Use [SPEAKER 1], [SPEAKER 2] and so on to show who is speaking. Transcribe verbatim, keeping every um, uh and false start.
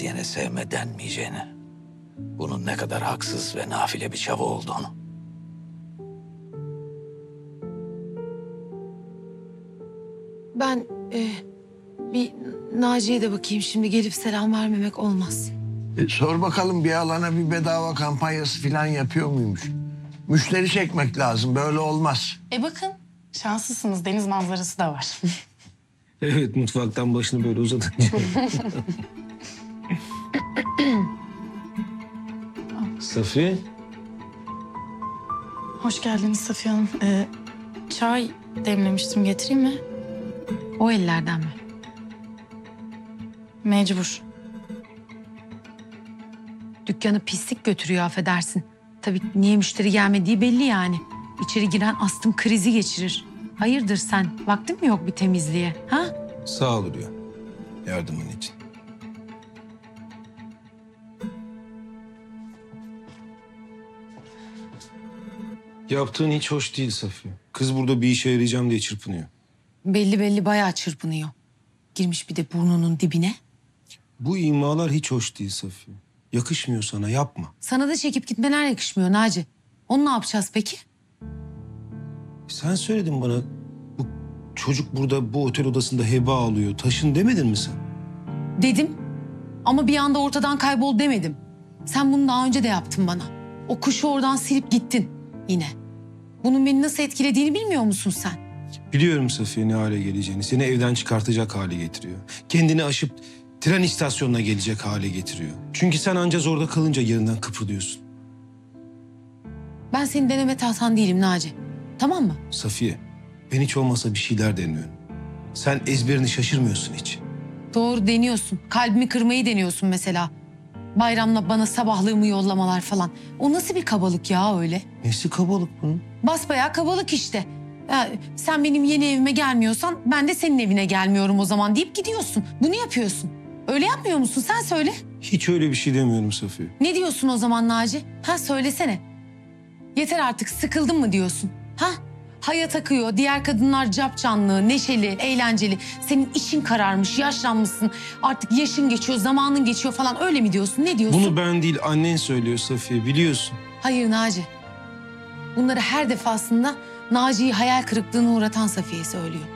[SPEAKER 1] isteyene sevme denmeyeceğini, bunun ne kadar haksız ve nafile bir çaba olduğunu.
[SPEAKER 2] Ben e, bir Naciye'ye de bakayım şimdi, gelip selam vermemek olmaz.
[SPEAKER 3] E, sor bakalım bir alana bir bedava kampanyası falan yapıyor muymuş? Müşteri çekmek lazım, böyle olmaz.
[SPEAKER 4] E bakın, şanslısınız. Deniz manzarası da var.
[SPEAKER 5] Evet, mutfaktan başını böyle uzatınca. Safiye.
[SPEAKER 4] Hoş geldiniz Safiye Hanım. Ee, çay demlemiştim, getireyim mi?
[SPEAKER 2] O ellerden mi?
[SPEAKER 4] Mecbur.
[SPEAKER 2] Dükkanı pislik götürüyor, affedersin. Tabii niye müşteri gelmediği belli yani. İçeri giren astım krizi geçirir. Hayırdır sen? Vaktin mi yok bir temizliğe? Ha?
[SPEAKER 5] Sağ ol Rüya. Yardımın için. Yaptığın hiç hoş değil Safiye. Kız burada bir işe yarayacağım diye çırpınıyor.
[SPEAKER 2] Belli belli bayağı çırpınıyor. Girmiş bir de burnunun dibine.
[SPEAKER 5] Bu imalar hiç hoş değil Safiye. Yakışmıyor sana, yapma.
[SPEAKER 2] Sana da çekip gitmeler yakışmıyor Naci. Onu ne yapacağız peki?
[SPEAKER 5] Sen söyledin bana, bu çocuk burada bu otel odasında heba alıyor. Taşın demedin mi sen?
[SPEAKER 2] Dedim ama bir anda ortadan kaybol demedim. Sen bunu daha önce de yaptın bana. O kuşu oradan silip gittin yine. Bunun beni nasıl etkilediğini bilmiyor musun sen?
[SPEAKER 5] Biliyorum Safiye ne hale geleceğini. Seni evden çıkartacak hale getiriyor. Kendini aşıp tren istasyonuna gelecek hale getiriyor. Çünkü sen anca zorda kalınca yerinden kıpırdıyorsun.
[SPEAKER 2] Ben senin deneme tahtan değilim Naci. Tamam mı?
[SPEAKER 5] Safiye, ben hiç olmasa bir şeyler deniyorum. Sen ezberini şaşırmıyorsun hiç.
[SPEAKER 2] Doğru deniyorsun. Kalbimi kırmayı deniyorsun mesela. Bayramla bana sabahlığımı yollamalar falan. O nasıl bir kabalık ya öyle?
[SPEAKER 5] Nesi kabalık bunun?
[SPEAKER 2] Basbayağı kabalık işte. Ya, sen benim yeni evime gelmiyorsan ben de senin evine gelmiyorum o zaman deyip gidiyorsun. Bunu yapıyorsun. Öyle yapmıyor musun? Sen söyle.
[SPEAKER 5] Hiç öyle bir şey demiyorum Safiye.
[SPEAKER 2] Ne diyorsun o zaman Naci? Ha söylesene. Yeter artık, sıkıldın mı diyorsun? Ha? Hayat akıyor, diğer kadınlar capcanlı, neşeli, eğlenceli. Senin işin kararmış, yaşlanmışsın. Artık yaşın geçiyor, zamanın geçiyor falan, öyle mi diyorsun? Ne diyorsun?
[SPEAKER 5] Bunu ben değil annen söylüyor Safiye, biliyorsun.
[SPEAKER 2] Hayır Naci. Bunları her defasında Naci'yi hayal kırıklığına uğratan Safiye söylüyor.